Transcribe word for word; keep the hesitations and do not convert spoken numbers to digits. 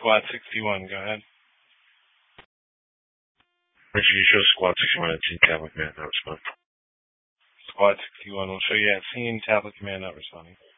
Squad sixty-one, go ahead. Make sure you show Squad sixty-one at Scene Tablet Command not responding. Squad sixty-one will show you at Scene Tablet Command not responding.